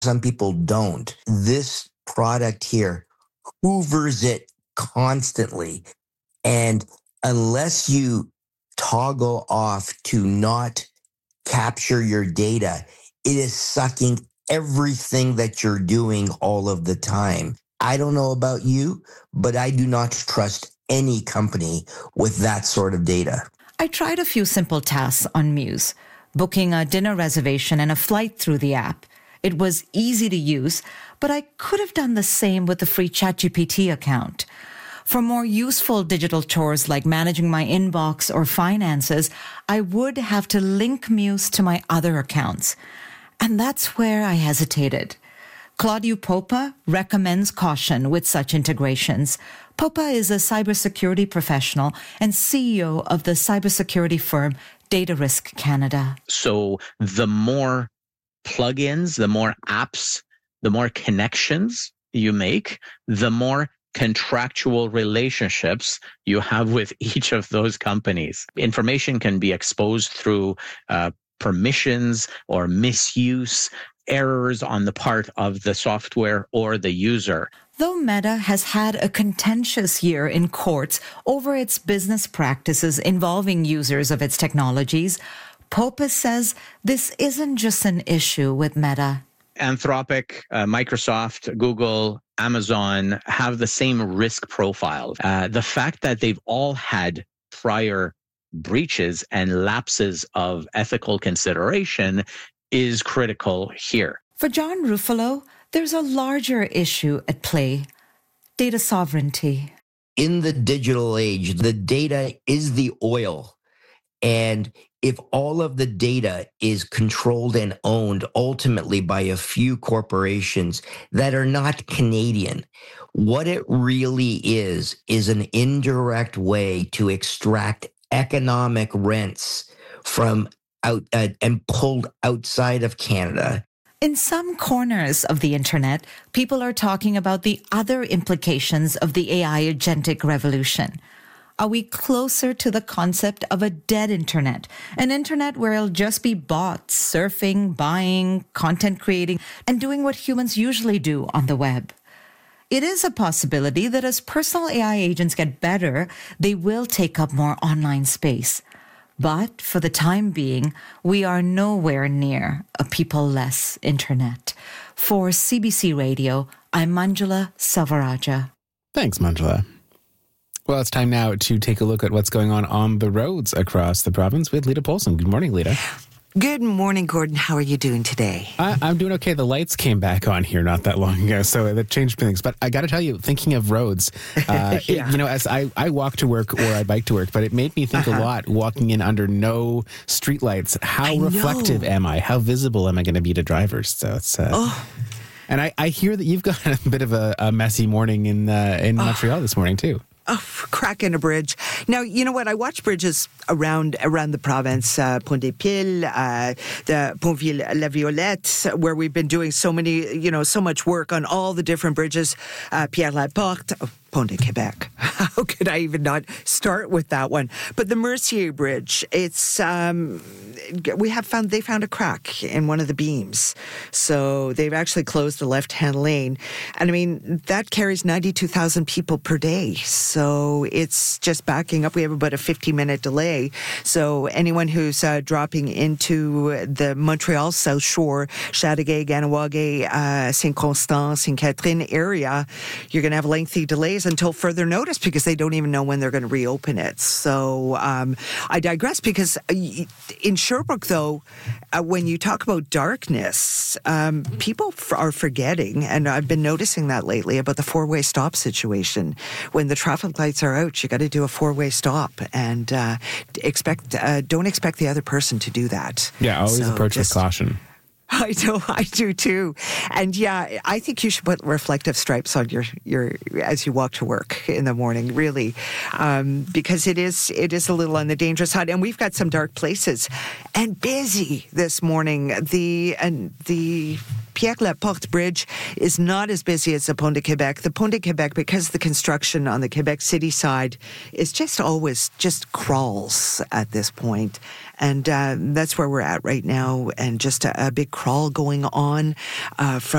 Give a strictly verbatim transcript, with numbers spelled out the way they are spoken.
Some people don't. This product here hoovers it constantly. And unless you toggle off to not capture your data, it is sucking everything that you're doing all of the time. I don't know about you, but I do not trust any company with that sort of data. I tried a few simple tasks on Muse, booking a dinner reservation and a flight through the app. It was easy to use, but I could have done the same with the free ChatGPT account. For more useful digital chores like managing my inbox or finances, I would have to link Muse to my other accounts. And that's where I hesitated. Claudio Popa recommends caution with such integrations. Popa is a cybersecurity professional and C E O of the cybersecurity firm Data Risk Canada. So the more plugins, the more apps, the more connections you make, the more contractual relationships you have with each of those companies. Information can be exposed through uh, permissions or misuse, errors on the part of the software or the user. Though Meta has had a contentious year in courts over its business practices involving users of its technologies, Popa says this isn't just an issue with Meta. Anthropic, uh, Microsoft, Google, Amazon have the same risk profile. Uh, the fact that they've all had prior breaches and lapses of ethical consideration is critical here. For John Ruffalo, there's a larger issue at play: data sovereignty. In the digital age, the data is the oil. And if all of the data is controlled and owned ultimately by a few corporations that are not Canadian, what it really is, is an indirect way to extract economic rents from out uh, and pulled outside of Canada. In some corners of the internet, people are talking about the other implications of the A I agentic revolution. Are we closer to the concept of a dead internet? An internet where it'll just be bots surfing, buying, content creating, and doing what humans usually do on the web. It is a possibility that as personal A I agents get better, they will take up more online space. But for the time being, we are nowhere near a people-less internet. For C B C Radio, I'm Manjula Savaraja. Thanks, Manjula. Well, it's time now to take a look at what's going on on the roads across the province with Lita Polson. Good morning, Lita. Good morning, Gordon. How are you doing today? I, I'm doing okay. The lights came back on here not that long ago, so that changed things. But I got to tell you, thinking of roads, uh, yeah. it, you know, as I, I walk to work or I bike to work, but it made me think uh-huh. a lot walking in under no streetlights. How I reflective know. am I? How visible am I going to be to drivers? So it's... Uh, oh. And I, I hear that you've got a bit of a, a messy morning in uh, in oh. Montreal this morning, too. Oh, cracking a bridge. Now, you know what? I watch bridges around around the province, uh, Pont des Piles, uh, the Pontville-La Violette, where we've been doing so many, you know, so much work on all the different bridges. Uh, Pierre-Laporte, oh, Pont de Quebec. How could I even not start with that one? But the Mercier Bridge, it's um, we have found they found a crack in one of the beams, so they've actually closed the left-hand lane, and I mean that carries ninety-two thousand people per day. So it's just backing up. We have about a fifty-minute delay. So anyone who's uh, dropping into the Montreal South Shore, Chateauguay, Ganawagé, uh, Saint-Constant, Sainte-Catherine area, you're going to have lengthy delays until further notice because they don't even know when they're going to reopen it. So um, I digress because in Sherbrooke, though, uh, when you talk about darkness, um, people f- are forgetting, and I've been noticing that lately, about the four-way stop situation. When the traffic lights are out, you got to do a four-way stop, and uh, expect uh, don't expect the other person to do that. Yeah, always so approach just, with caution. I know, I do too. And yeah, I think you should put reflective stripes on your, your as you walk to work in the morning, really, um, because it is it is a little on the dangerous side. And we've got some dark places and busy this morning. The and the Pierre Laporte Bridge is not as busy as the Pont de Quebec. The Pont de Quebec, because the construction on the Quebec City side is just always just crawls at this point. And uh, that's where we're at right now, and just a, a big crawl going on uh, from